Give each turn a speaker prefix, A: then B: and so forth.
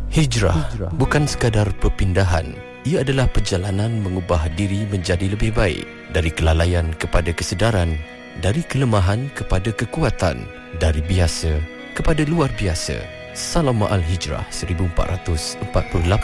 A: Hijrah bukan sekadar perpindahan. Ia adalah perjalanan mengubah diri menjadi lebih baik. Dari kelalaian kepada kesedaran, dari kelemahan kepada kekuatan, dari biasa kepada luar biasa. Salam Ma'al Hijrah 1448.